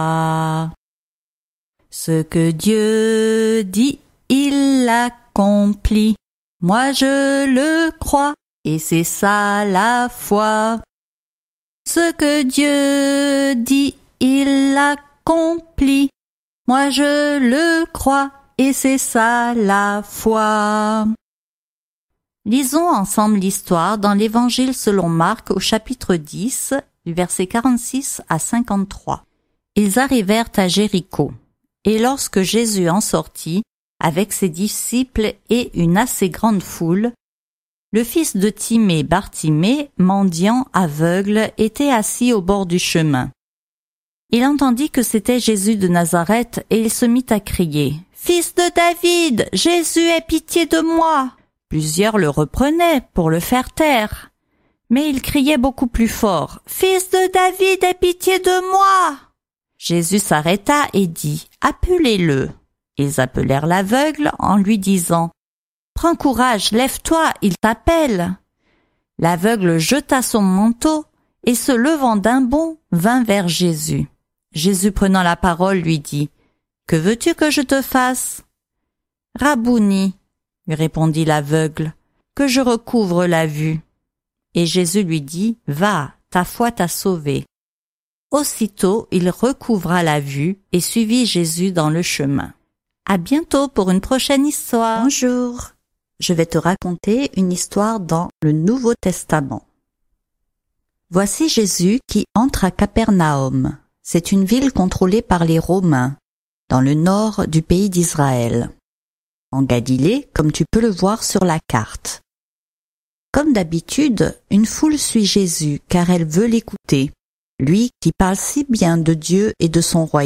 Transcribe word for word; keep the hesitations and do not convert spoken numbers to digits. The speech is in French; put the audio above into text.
Ce que Dieu dit, il l'accomplit. Moi je le crois, et c'est ça la foi. Ce que Dieu dit, il l'accomplit. Moi je le crois, et c'est ça la foi. Lisons ensemble l'histoire dans l'Évangile selon Marc au chapitre dix, du verset quarante-six à cinquante-trois. Ils arrivèrent à Jéricho, et lorsque Jésus en sortit, avec ses disciples et une assez grande foule, le fils de Timée, Bartimée, mendiant aveugle, était assis au bord du chemin. Il entendit que c'était Jésus de Nazareth, et il se mit à crier « Fils de David, Jésus, aie pitié de moi !» Plusieurs le reprenaient pour le faire taire. Mais il criait beaucoup plus fort « Fils de David, aie pitié de moi !» Jésus s'arrêta et dit « Appelez-le !» Ils appelèrent l'aveugle en lui disant « Prends courage, lève-toi, il t'appelle !» L'aveugle jeta son manteau et se levant d'un bond, vint vers Jésus. Jésus prenant la parole lui dit « Que veux-tu que je te fasse ?»« Rabouni » lui répondit l'aveugle, « que je recouvre la vue. » Et Jésus lui dit « Va, ta foi t'a sauvé. » Aussitôt il recouvra la vue et suivit Jésus dans le chemin. À bientôt pour une prochaine histoire. Bonjour, je vais te raconter une histoire dans le Nouveau Testament. Voici Jésus qui entre à Capernaum. C'est une ville contrôlée par les Romains, dans le nord du pays d'Israël, en Galilée, comme tu peux le voir sur la carte. Comme d'habitude, une foule suit Jésus car elle veut l'écouter, lui qui parle si bien de Dieu et de son royaume.